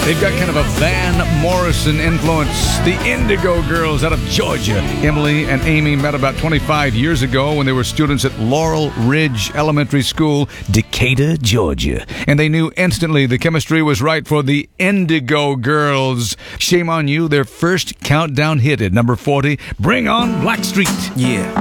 They've got kind of a Van Morrison influence. The Indigo Girls out of Georgia. Emily and Amy met about 25 years ago when they were students at Laurel Ridge Elementary School, Decatur, Georgia. And they knew instantly the chemistry was right for the Indigo Girls. Shame on You, their first countdown hit at number 40, Bring On Blackstreet. Yeah.